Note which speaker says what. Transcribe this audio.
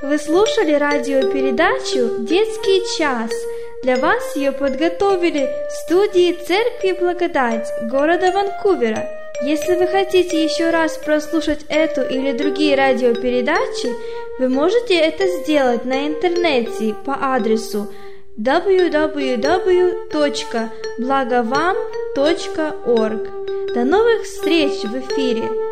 Speaker 1: Вы слушали радиопередачу «Детский час». Для вас ее подготовили в студии Церкви Благодать города Ванкувера. Если вы хотите еще раз прослушать эту или другие радиопередачи, вы можете это сделать на интернете по адресу www.blagovam.org. До новых встреч в эфире!